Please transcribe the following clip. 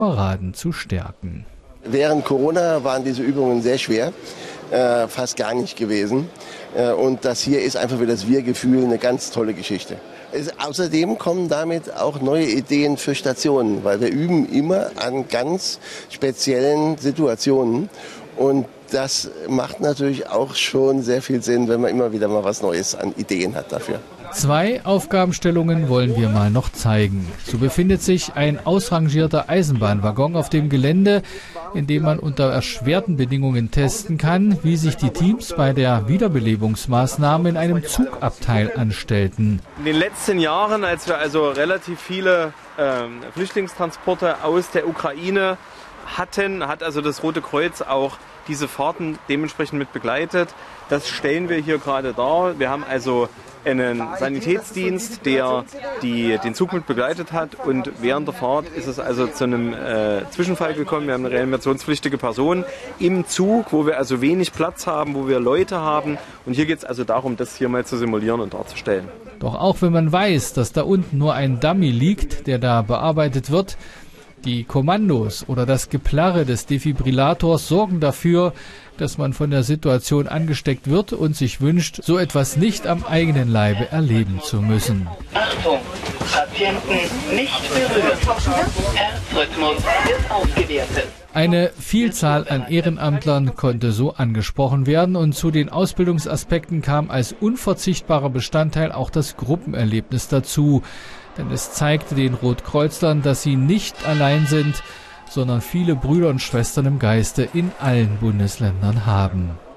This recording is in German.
Kameraden zu stärken. Während Corona waren diese Übungen sehr schwer, fast gar nicht gewesen. Und das hier ist einfach für das Wir-Gefühl eine ganz tolle Geschichte. Außerdem kommen damit auch neue Ideen für Stationen, weil wir üben immer an ganz speziellen Situationen. Und das macht natürlich auch schon sehr viel Sinn, wenn man immer wieder mal was Neues an Ideen hat dafür. 2 Aufgabenstellungen wollen wir mal noch zeigen. So befindet sich ein ausrangierter Eisenbahnwaggon auf dem Gelände, in dem man unter erschwerten Bedingungen testen kann, wie sich die Teams bei der Wiederbelebungsmaßnahme in einem Zugabteil anstellten. In den letzten Jahren, als wir also relativ viele Flüchtlingstransporte aus der Ukraine hatten, hat also das Rote Kreuz auch diese Fahrten dementsprechend mit begleitet. Das stellen wir hier gerade dar. Wir haben also einen Sanitätsdienst, der den Zug mit begleitet hat, und während der Fahrt ist es also zu einem Zwischenfall gekommen. Wir haben eine reanimationspflichtige Person im Zug, wo wir also wenig Platz haben, wo wir Leute haben, und hier geht es also darum, das hier mal zu simulieren und darzustellen. Doch auch wenn man weiß, dass da unten nur ein Dummy liegt, der da bearbeitet wird, die Kommandos oder das Geplärre des Defibrillators sorgen dafür, dass man von der Situation angesteckt wird und sich wünscht, so etwas nicht am eigenen Leibe erleben zu müssen. Achtung, Patienten nicht berühren. Herzrhythmus wird ausgewertet. Eine Vielzahl an Ehrenamtlern konnte so angesprochen werden, und zu den Ausbildungsaspekten kam als unverzichtbarer Bestandteil auch das Gruppenerlebnis dazu. Denn es zeigte den Rotkreuzlern, dass sie nicht allein sind, sondern viele Brüder und Schwestern im Geiste in allen Bundesländern haben.